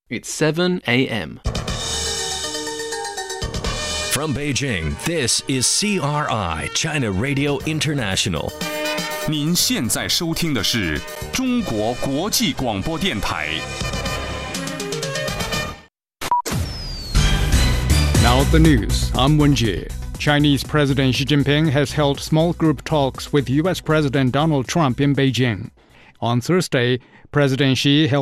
It's 7 a.m. From Beijing, this is CRI, China Radio International. 您现在收听的是中国国际广播电台。 Now the news. I'm Wenjie. Chinese President Xi Jinping has held small group talks with U.S. President Donald Trump in Beijing. On Thursday, President Xi held